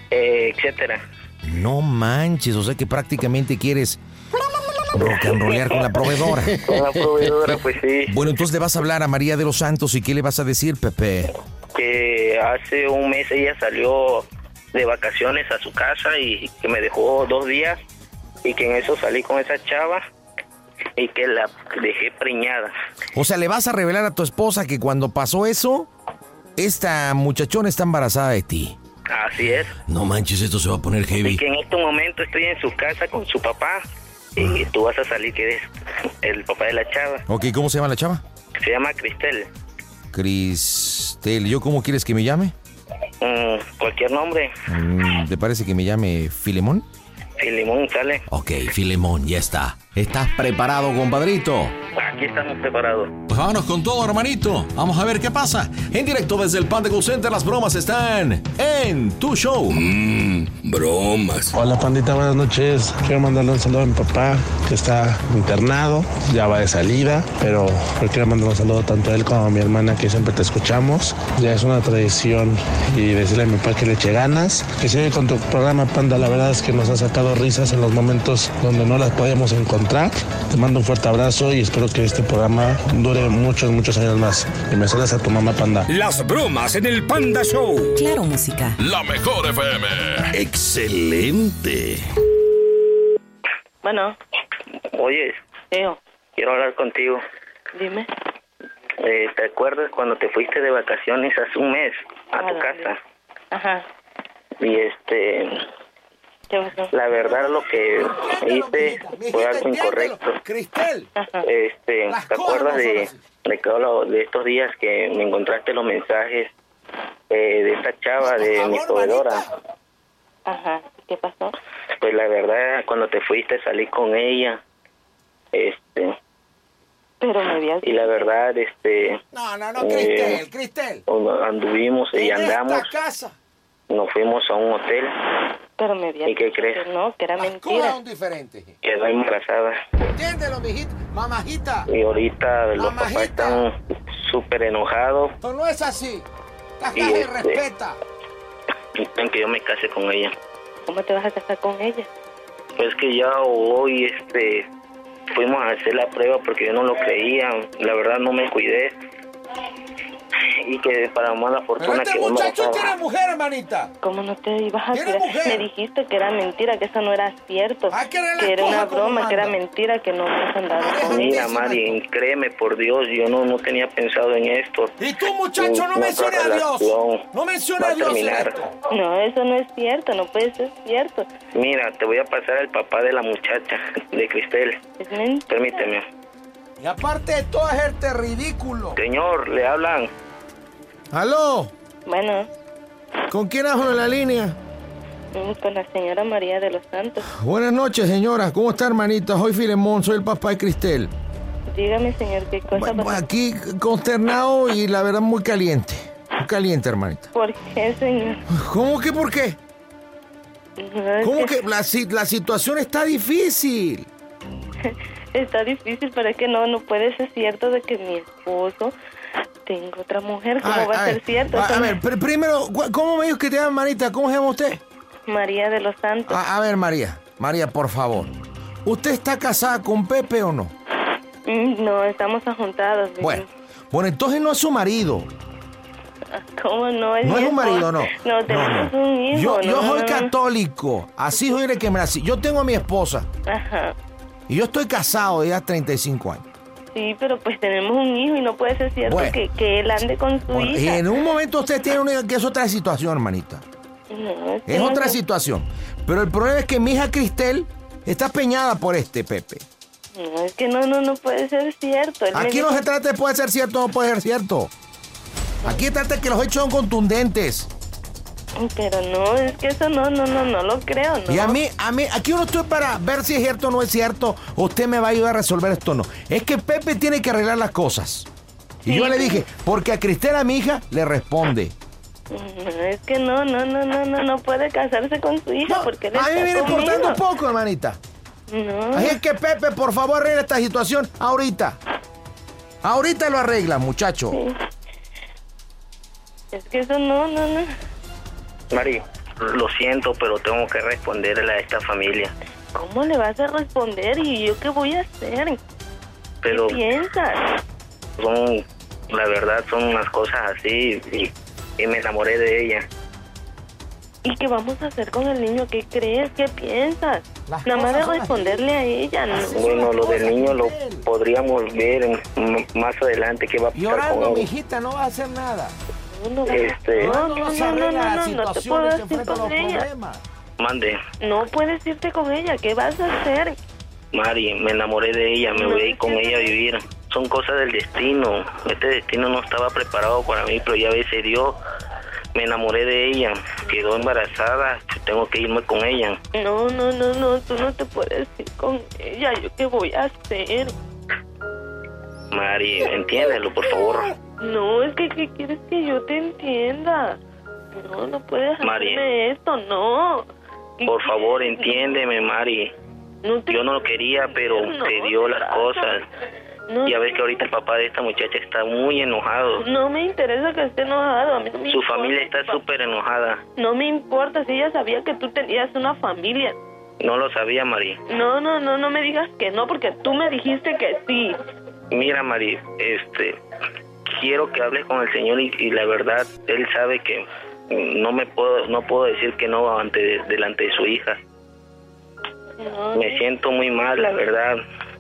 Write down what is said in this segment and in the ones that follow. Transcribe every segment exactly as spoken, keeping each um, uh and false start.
eh, etcétera. No manches, o sea que prácticamente quieres rock and rollear con la proveedora. Con la proveedora, pues sí. Bueno, entonces le vas a hablar a María de los Santos y ¿qué le vas a decir, Pepe? Que hace un mes ella salió de vacaciones a su casa y que me dejó dos días y que en eso salí con esa chava y que la dejé preñada. O sea, le vas a revelar a tu esposa que cuando pasó eso, esta muchachona está embarazada de ti. Así es. No manches, esto se va a poner heavy. Y que en este momento estoy en su casa con su papá y tú vas a salir que eres el papá de la chava. Ok, ¿cómo se llama la chava? Se llama Cristel. Cristel, ¿yo cómo quieres que me llame? Mm, cualquier nombre. Mm, ¿Te parece que me llame Filemón? Filemón, sale. Ok, Filemón, ya está. ¿Estás preparado, compadrito? Aquí estamos preparados. Pues vámonos con todo, hermanito. Vamos a ver qué pasa. En directo desde el Panda Call Center, las bromas están en tu show. Mmm, bromas. Hola, pandita, buenas noches. Quiero mandarle un saludo a mi papá, que está internado, ya va de salida, pero yo quiero mandarle un saludo tanto a él como a mi hermana, que siempre te escuchamos. Ya es una tradición, y decirle a mi papá que le eche ganas, que sigue con tu programa, Panda. La verdad es que nos ha sacado risas en los momentos donde no las podíamos encontrar. Te mando un fuerte abrazo y espero que este programa dure muchos, muchos años más. Y me saludas a tu mamá, Panda. Las bromas en el Panda Show. Claro, música. La mejor F M. Excelente. Bueno. Oye, Yo. quiero hablar contigo. Dime. Eh, ¿Te acuerdas cuando te fuiste de vacaciones hace un mes a tu Hola, casa? Ajá. Y este... ¿Qué pasó? La verdad, lo que hice fue algo incorrecto. Cristel. Este, ¿te acuerdas de, de, que hablo de estos días que me encontraste los mensajes eh, de esta chava, de mi proveedora? Ajá. ¿Qué pasó? Pues la verdad, cuando te fuiste salí con ella. Este... Pero me habías... Y la verdad, este... No, no, no, eh, Cristel, Cristel. Anduvimos y andamos. Casa. Nos fuimos a un hotel. Pero me habías ¿Y qué dicho crees? que no, que era Las mentira. cosas son diferentes. Quedó embarazada. Entiéndelo, mijita, mamajita. Y ahorita los papás Mamajita. están súper enojados. Esto no es así. Y Caja y este- respeta. Y quieren que yo me case con ella. ¿Cómo te vas a casar con ella? Pues que ya hoy este fuimos a hacer la prueba porque yo no lo creía. La verdad no me cuidé. Y que para mala Pero fortuna este quedó muchacho embarazada. tiene mujer, hermanita. ¿Cómo no te ibas a ¿Tiene cuidar? mujer? Me dijiste que era mentira, que eso no era cierto. Hay que ver las Que era cosas una como broma, que era mandan. mentira, que no me andaba Maneja con ella. Mira, Muchísimas Mari, créeme por Dios, yo no, no tenía pensado en esto. Y tú, muchacho, no Nuestra menciones a Dios. relación No menciones va a a Dios en terminar. esto. No, eso no es cierto, no puede ser cierto. Mira, te voy a pasar al papá de la muchacha, de Cristel. Es mentira. Permíteme. Y aparte de todo, es este ridículo. Señor, le hablan. ¿Aló? Bueno, ¿Con quién hablo en la línea? mm, con la señora María de los Santos. Buenas noches, señora. ¿Cómo está, hermanita? Soy Filemón, soy el papá de Cristel. Dígame, señor, ¿qué cosa Bueno, pasó? aquí consternado y la verdad muy caliente. Muy caliente, hermanita. ¿Por qué, señor? ¿Cómo que por qué? No, es ¿Cómo que la, si- la situación está difícil? Está difícil, pero es que no, no puede ser cierto de que mi esposo tenga otra mujer. ¿Cómo A- va a, a ser ver, cierto? A, Eso a no- ver, pr- primero, cu- ¿cómo me dijo que te llama, hermanita? ¿Cómo se llama usted? María de los Santos. A, a ver, María. María, por favor. ¿Usted está casada con Pepe o no? Mm, No, estamos ajuntados. Bueno, bueno, entonces no es su marido. ¿Cómo no? Es No mi es un marido, no. esposo. No, tenemos no, no. un hijo. Yo, no, yo no, soy no, no. católico. Así soy de que me nací. Yo tengo a mi esposa. Ajá. Y yo estoy casado de ya treinta y cinco años. Sí, pero pues tenemos un hijo y no puede ser cierto Bueno. que, que él ande con su Bueno, y hija. en un momento usted tiene una que es otra situación, hermanita. No, es que Es no otra es- situación. Pero el problema es que mi hija Cristel está peñada por este Pepe. No, es que no, no, no puede ser cierto. Él me Aquí no dijo- se trata de puede ser cierto o no puede ser cierto. Aquí se trata de que los hechos son contundentes. Pero no, es que eso no, no, no, no lo creo, ¿no? Y a mí, a mí, aquí uno estoy para ver si es cierto o no es cierto. Usted me va a ayudar a resolver esto o no. Es que Pepe tiene que arreglar las cosas. Y Sí, yo le sí. dije, porque a Cristel, a mi hija, le responde. No, es que no, no, no, no, no, no puede casarse con su hija porque él A mí me está viene conmigo. importando un poco, hermanita. No, Así es que Pepe, por favor, arregla esta situación ahorita. Ahorita lo arregla, muchacho. es que eso no, no, no. Mari, lo siento, pero tengo que responderle a esta familia. ¿Cómo le vas a responder? ¿Y yo qué voy a hacer? Pero ¿Qué piensas? son, la verdad, son unas cosas así y, y me enamoré de ella. ¿Y qué vamos a hacer con el niño? ¿Qué crees? ¿Qué piensas? Las Nada más de cosas son responderle a ella, ¿no? Bueno, lo del niño lo podríamos ver en- m- más adelante qué va a Y pasar orando, con él. mijita, no va a hacer nada. No, no, Este- no, no, Orando no, se no, no, arreglan no, las no, no te situaciones puedo que ir enfrentan los con ella. problemas. Mande, No puedes irte con ella. ¿Qué vas a hacer? Mari, me enamoré de ella, me No, voy a ir es con que ella a no. vivir. Son cosas del destino. Este destino no estaba preparado para mí, pero ya ves, se dio. Me enamoré de ella, quedó embarazada, tengo que irme con ella. No, no, no, no, tú no te puedes ir con ella. ¿Yo qué voy a hacer? Mari, entiéndelo, por favor. No, es que ¿qué quieres que yo te entienda? No, no puedes Mari. hacerme esto, no. ¿Qué Por favor, quieres? entiéndeme, Mari. No te Yo no lo quería, pero no, se dio las trata. cosas. No, Ya ves que ahorita el papá de esta muchacha está muy enojado. no me interesa que esté enojado. A mí no me Su importa familia que está pa- súper enojada. No me importa si ella sabía que tú tenías una familia. No lo sabía, Mari. No, no, no, no me digas que no, porque tú me dijiste que sí. Mira, Mari, este, quiero que hables con el Señor y, y la verdad, Él sabe que no me puedo, no puedo decir que no ante, delante de su hija. No, Me siento muy mal, la verdad.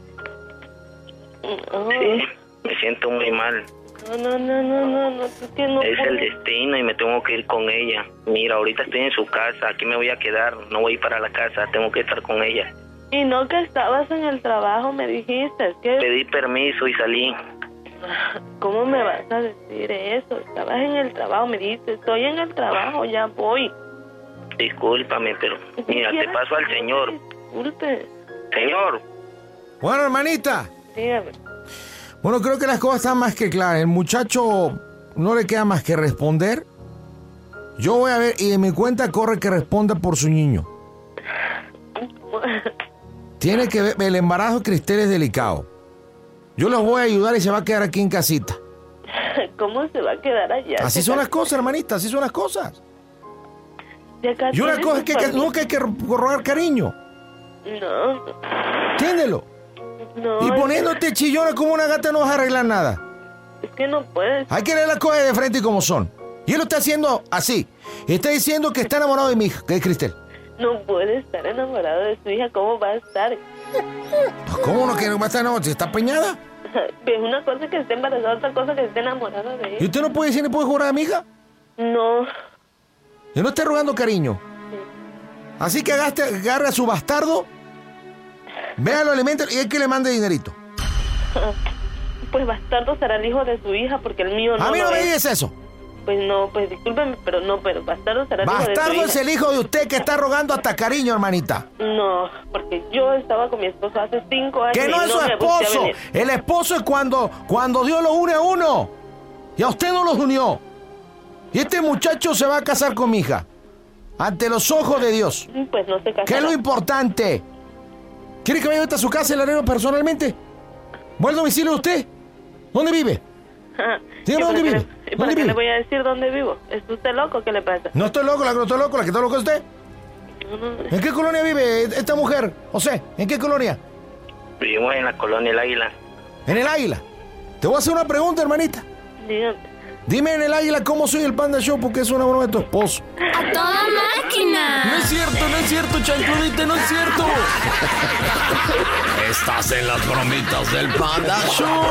no, Sí, me siento muy mal. no, no, no, no, no, no, es que no Es el puedo. destino y me tengo que ir con ella. Mira, ahorita estoy en su casa, aquí me voy a quedar, no voy a ir para la casa, tengo que estar con ella. Y no que estabas en el trabajo, me dijiste. Es que, Pedí permiso y salí. ¿cómo me vas a decir eso? Estabas en el trabajo, me dijiste, estoy en el trabajo, ya voy. Discúlpame, pero mira, te ¿Quieres paso al que yo Señor. te Disculpe, Señor, Bueno, hermanita. dígame. Bueno, creo que las cosas están más que claras. El muchacho no le queda más que responder. Yo voy a ver y de mi cuenta corre que responda por su niño. Tiene que ver, el embarazo de Cristel es delicado. Yo los voy a ayudar y se va a quedar aquí en casita. ¿Cómo se va a quedar allá? Así Si son acá- las cosas, hermanita, así son las cosas. si acá Y una tienes cosa es tu que, que familia. no que hay que rogar cariño. No, Entiéndelo. no. Y es- poniéndote chillona como una gata no vas a arreglar nada. Es que no puedes. Hay que leer las cosas de frente y como son. Y él lo está haciendo así. Está diciendo que está enamorado de mi hija, que es Cristel. No puede estar enamorado de su hija. ¿Cómo va a estar? ¿Cómo no que no va a estar enamorado? ¿Si está peñada? Es una cosa que esté embarazada, otra cosa que esté enamorada de ¿Y ella. usted no puede decir ni puede jurar a mi hija? No. Yo no estoy rogando cariño. Así que agaste, agarre a su bastardo, vea los alimentos y hay que le mande dinerito. Pues bastardo será el hijo de su hija, porque el mío no a mí no lo me es. digas eso. Pues no, pues discúlpeme, pero no, pero bastardo será el hijo de su Bastardo hija. es el hijo de usted que está rogando hasta cariño, hermanita. No, porque yo estaba con mi esposo hace cinco años. Que no y es su me busqué a esposo. venir. El esposo es cuando, cuando Dios lo une a uno. Y a usted no los unió. Y este muchacho se va a casar con mi hija. Ante los ojos de Dios. Pues no se casará. ¿Qué es lo importante? ¿Quiere que vaya hasta su casa y le arreglo personalmente? ¿Voy al domicilio de usted? ¿Dónde vive? Ajá. Dígame ¿Y dónde para qué vive. le- ¿Y ¿Dónde para qué vive? le voy a decir dónde vivo? ¿Es usted loco? ¿Qué le pasa? No estoy loco, la que no estoy loco, la que está loco es usted. No, no, no. ¿En qué colonia vive esta mujer? José, ¿en qué colonia? vivimos en la colonia El Águila. En el Águila. Te voy a hacer una pregunta, hermanita. Dígame. Dime en el Águila cómo soy el Panda Show porque es una broma de tu esposo. ¡A toda máquina! No es cierto, no es cierto, chancludita, no es cierto. Estás en las bromitas del Panda Show.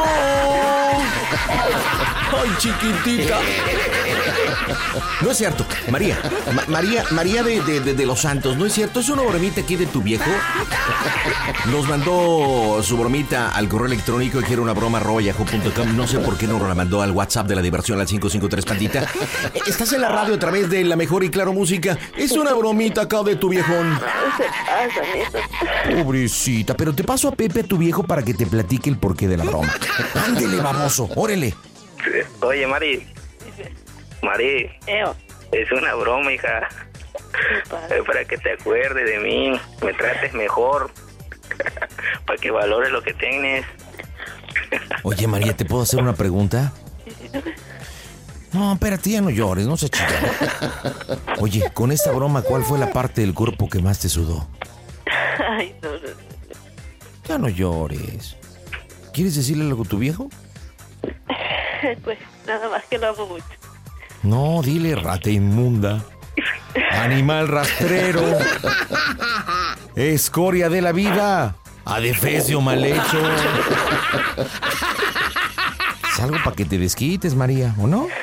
Ay, chiquitita. No es cierto, María, Ma- María, María de, de- de- de los Santos, ¿no es cierto? ¿Es una bromita aquí de tu viejo? Nos mandó su bromita al correo electrónico que era una broma arroba yahoo punto com. No sé por qué no nos la mandó al WhatsApp de la diversión al cinco cinco tres pandita. Estás en la radio a través de la mejor y claro música. Es una bromita acá de tu viejón. ¿Qué se pasa, neta? Pobrecita, pero te paso a Pepe, a tu viejo, para que te platique el porqué de la broma. Ándele, baboso, órele. Oye, Mari. Mari, Eo. es una broma, hija. ¿Qué pasa? Es para que te acuerdes de mí, me trates mejor, para que valores lo que tienes. Oye, María, ¿te puedo hacer una pregunta? No, espérate, ya no llores, no se chillón. Oye, con esta broma, ¿cuál fue la parte del cuerpo que más te sudó? Ay, no, no, no. Ya no llores. ¿Quieres decirle algo a tu viejo? Pues nada más que lo amo mucho. No, dile, rata inmunda. Animal rastrero. Escoria de la vida. Adefesio mal hecho. Es algo para que te desquites, María, ¿o no?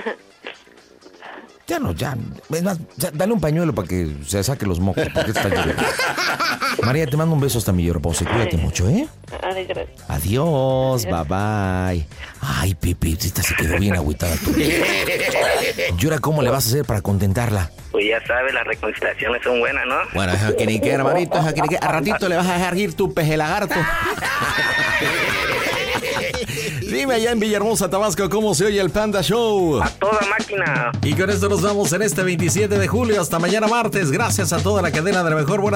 Ya no, ya. Es más, ya, dale un pañuelo para que se saque los mocos, porque está llorando. María, te mando un beso hasta mi repose. Cuídate mucho, ¿eh? Ay, gracias. Adiós, bye bye. Ay, Pepita se quedó bien agüitada tú. ¿Y ahora cómo le vas a hacer para contentarla? Pues ya sabes, las reconciliaciones son buenas, ¿no? Bueno, es que ni que, hermanito, es que ni que. A ratito le vas a dejar ir tu peje lagarto. Dime allá en Villahermosa, Tabasco, ¿cómo se oye el Panda Show? A toda máquina. Y con esto nos vamos en este veintisiete de julio. Hasta mañana martes. Gracias a toda la cadena de la mejor. Buenas